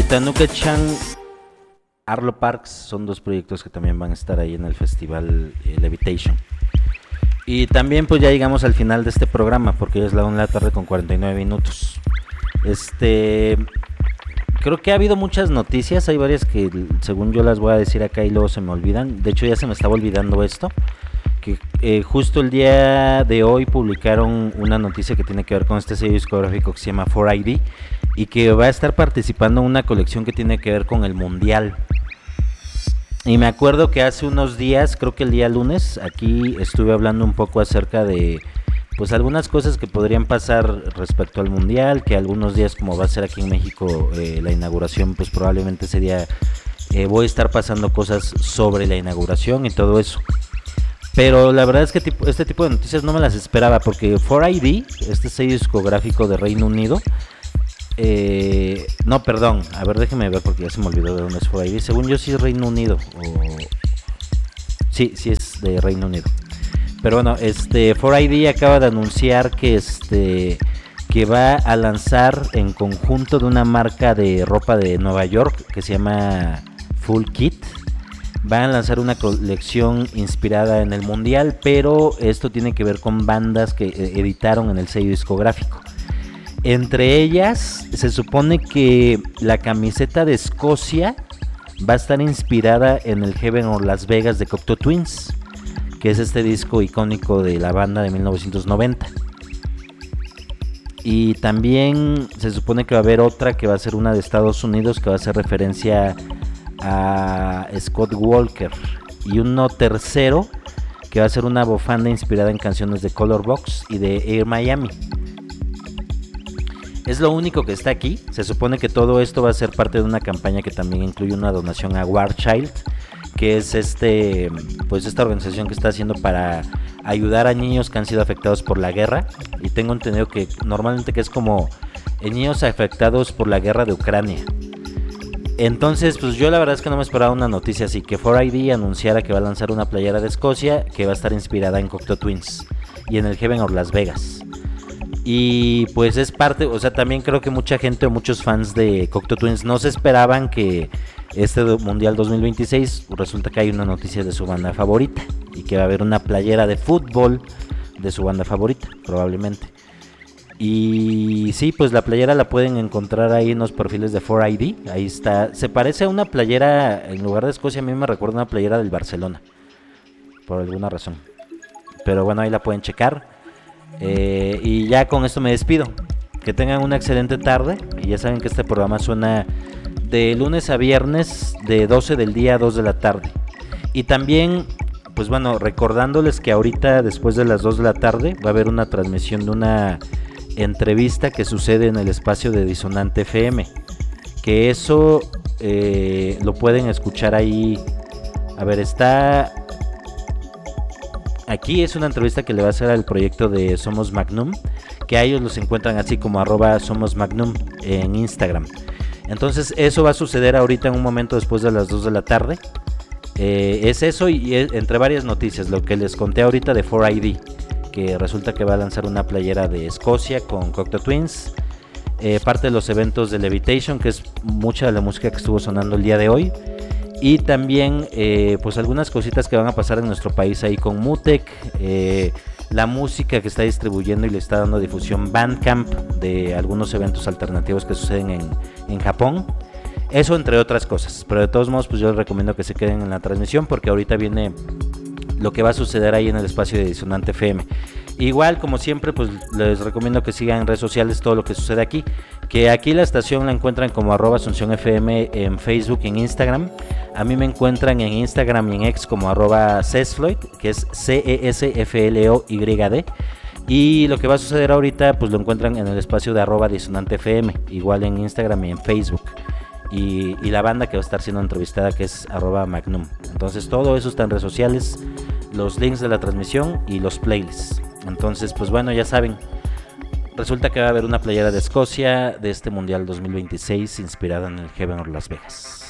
Tanuke-chan, Arlo Parks son dos proyectos que también van a estar ahí en el festival Levitation. Y también pues ya llegamos al final de este programa, porque ya es la 1 de la tarde con 49 minutos. Creo que ha habido muchas noticias, hay varias que según yo las voy a decir acá y luego se me olvidan. De hecho ya se me estaba olvidando esto, que justo el día de hoy publicaron una noticia que tiene que ver con este sello discográfico que se llama 4ID y que va a estar participando en una colección que tiene que ver con el Mundial. Y me acuerdo que hace unos días, creo que el día lunes, aquí estuve hablando un poco acerca de pues algunas cosas que podrían pasar respecto al Mundial, que algunos días, como va a ser aquí en México la inauguración, pues probablemente ese día voy a estar pasando cosas sobre la inauguración y todo eso. Pero la verdad es que este tipo de noticias no me las esperaba, porque 4ID, este sello discográfico de Reino Unido, no, perdón, a ver, déjeme ver porque ya se me olvidó de dónde es 4ID. Según yo sí es Reino Unido, sí es de Reino Unido. Pero bueno, 4ID acaba de anunciar que va a lanzar en conjunto de una marca de ropa de Nueva York que se llama Full Kit. Van a lanzar una colección inspirada en el Mundial, pero esto tiene que ver con bandas que editaron en el sello discográfico. Entre ellas, se supone que la camiseta de Escocia va a estar inspirada en el Heaven or Las Vegas de Cocteau Twins, que es este disco icónico de la banda de 1990. Y también se supone que va a haber otra que va a ser una de Estados Unidos, que va a hacer referencia a Scott Walker, y uno tercero que va a ser una bufanda inspirada en canciones de Color Box y de Air Miami. Es lo único que está aquí. Se supone que todo esto va a ser parte de una campaña que también incluye una donación a War Child, que es esta organización que está haciendo para ayudar a niños que han sido afectados por la guerra, y tengo entendido que normalmente que es como niños afectados por la guerra de Ucrania. Entonces, pues yo la verdad es que no me esperaba una noticia así, que 4ID anunciara que va a lanzar una playera de Escocia que va a estar inspirada en Cocteau Twins y en el Heaven or Las Vegas. Y pues es parte, o sea, también creo que mucha gente o muchos fans de Cocteau Twins no se esperaban que este Mundial 2026 resulta que hay una noticia de su banda favorita y que va a haber una playera de fútbol de su banda favorita, probablemente. Y sí, pues la playera la pueden encontrar ahí en los perfiles de 4ID. Ahí está. Se parece a una playera, en lugar de Escocia, a mí me recuerda una playera del Barcelona, por alguna razón. Pero bueno, ahí la pueden checar. Y ya con esto me despido. Que tengan una excelente tarde. Y ya saben que este programa suena de lunes a viernes, de 12 del día a 2 de la tarde. Y también, pues bueno, recordándoles que ahorita, después de las 2 de la tarde, va a haber una transmisión de una entrevista que sucede en el espacio de Disonante FM, que eso lo pueden escuchar ahí. A ver, está aquí, es una entrevista que le va a hacer al proyecto de Somos Magnum, que a ellos los encuentran así como @SomosMagnum en Instagram. Entonces eso va a suceder ahorita en un momento después de las 2 de la tarde. Es eso y entre varias noticias, lo que les conté ahorita de 4ID, que resulta que va a lanzar una playera de Escocia con Cocteau Twins, parte de los eventos de Levitation, que es mucha de la música que estuvo sonando el día de hoy, y también pues algunas cositas que van a pasar en nuestro país ahí con Mutec, la música que está distribuyendo y le está dando difusión Bandcamp de algunos eventos alternativos que suceden en Japón. Eso entre otras cosas, pero de todos modos pues yo les recomiendo que se queden en la transmisión, porque ahorita viene lo que va a suceder ahí en el espacio de Disonante FM. Igual, como siempre, pues les recomiendo que sigan en redes sociales todo lo que sucede aquí, que aquí la estación la encuentran como @AsunciónFM en Facebook y en Instagram. A mí me encuentran en Instagram y en X como @CesFloyd, que es CESFLOYD. Y lo que va a suceder ahorita pues lo encuentran en el espacio de @DisonanteFM, igual en Instagram y en Facebook. Y la banda que va a estar siendo entrevistada, que es @Magnum. Entonces todo eso está en redes sociales, los links de la transmisión y los playlists. Entonces pues bueno, ya saben, resulta que va a haber una playera de Escocia de este Mundial 2026 inspirada en el Heaven or Las Vegas.